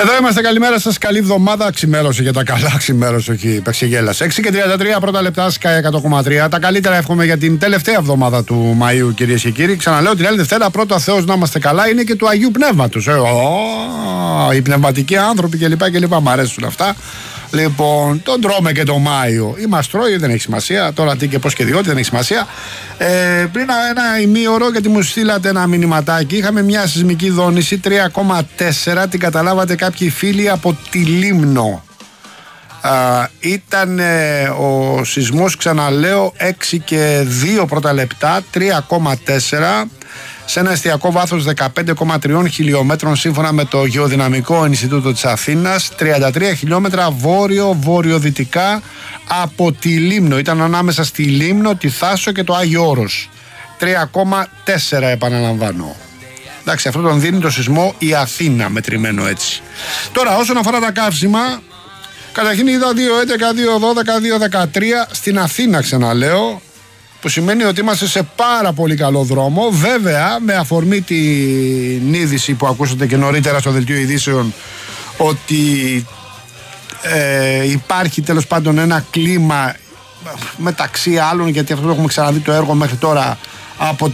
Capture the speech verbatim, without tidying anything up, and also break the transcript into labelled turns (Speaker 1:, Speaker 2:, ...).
Speaker 1: Εδώ είμαστε, καλημέρα σας, καλή εβδομάδα. Ξημέρωσε για τα καλά, ξημέρωσε, όχι πεξιγέλασε. έξι και τριάντα τρία πρώτα λεπτά, Sky εκατό κόμμα τρία. Τα καλύτερα εύχομαι για την τελευταία εβδομάδα του Μαΐου, κυρίες και κύριοι. Ξαναλέω την άλλη Δευτέρα, πρώτα Θεός να είμαστε καλά, είναι και του Αγίου Πνεύματος. Ε, ο, οι πνευματικοί άνθρωποι κλπ. κλπ. Μ' αρέσουν αυτά. Λοιπόν, τον τρώμε και τον Μάιο. Ή μας τρώει, δεν έχει σημασία. Τώρα τι και πώς και διότι δεν έχει σημασία. Ε, πριν ένα ημίωρο, γιατί μου στείλατε ένα μηνυματάκι, είχαμε μια σεισμική δόνηση τρία κόμμα τέσσερα. Την καταλάβατε κάποιοι φίλοι από τη Λίμνο. Α, ήταν ε, ο σεισμός, ξαναλέω, έξι και δύο πρώτα λεπτά, τρία κόμμα τέσσερα. Σε ένα εστιακό βάθος δεκαπέντε κόμμα τρία χιλιόμετρων σύμφωνα με το Γεωδυναμικό Ινστιτούτο της Αθήνας, τριάντα τρία χιλιόμετρα βόρειο-βορειοδυτικά από τη Λίμνο. Ήταν ανάμεσα στη Λίμνο, τη Θάσο και το Άγιο Όρος. τρία κόμμα τέσσερα επαναλαμβάνω. Εντάξει, αυτό τον δίνει το σεισμό η Αθήνα, μετρημένο έτσι. Τώρα, όσον αφορά τα καύσιμα, καταρχήν είδα δύο έντεκα, δύο δώδεκα, δύο δεκατρία στην Αθήνα, ξαναλέω, που σημαίνει ότι είμαστε σε πάρα πολύ καλό δρόμο. Βέβαια, με αφορμή την είδηση που ακούσατε και νωρίτερα στο δελτίο ειδήσεων, ότι ε, υπάρχει τέλος πάντων ένα κλίμα μεταξύ άλλων, γιατί αυτό το έχουμε ξαναδεί το έργο μέχρι τώρα, από